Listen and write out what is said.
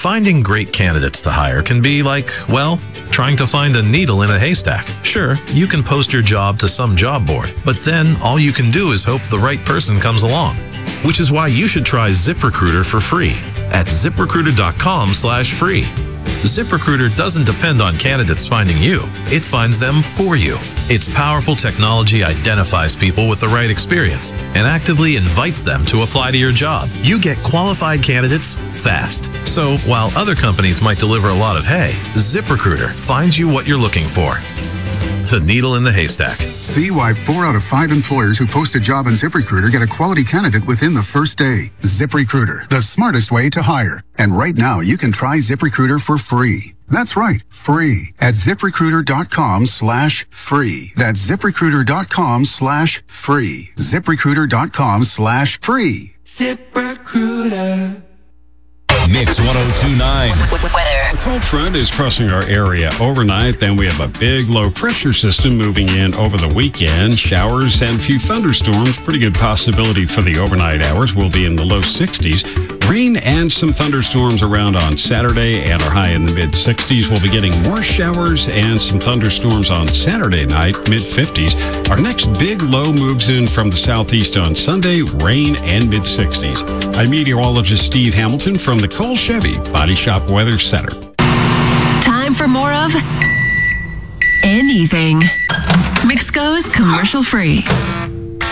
Finding great candidates to hire can be like, well, trying to find a needle in a haystack. Sure, you can post your job to some job board, but then all you can do is hope the right person comes along. Which is why you should try ZipRecruiter for free at ZipRecruiter.com/free. ZipRecruiter doesn't depend on candidates finding you. It finds them for you. Its powerful technology identifies people with the right experience and actively invites them to apply to your job. You get qualified candidates fast. So while other companies might deliver a lot of hay, ZipRecruiter finds you what you're looking for. The needle in the haystack. See why 4 out of 5 employers who post a job on ZipRecruiter get a quality candidate within the first day. ZipRecruiter, the smartest way to hire. And right now, you can try ZipRecruiter for free. That's right, free at ZipRecruiter.com/free. That's ZipRecruiter.com/free. ZipRecruiter.com/free. ZipRecruiter. Mix 102.9. Weather. A cold front is crossing our area overnight. Then we have a big low pressure system moving in over the weekend. Showers and a few thunderstorms. Pretty good possibility for the overnight hours. We'll be in the low 60s. Rain and some thunderstorms around on Saturday and our high in the mid-60s. We'll be getting more showers and some thunderstorms on Saturday night, mid-50s. Our next big low moves in from the southeast on Sunday, rain and mid-60s. I'm meteorologist Steve Hamilton from the Cole Chevy Body Shop Weather Center. Time for more of anything. Mix goes commercial free.